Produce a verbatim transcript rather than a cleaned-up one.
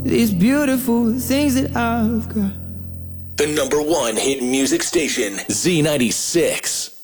these beautiful things that I've got. The number one hit music station, Z ninety-six.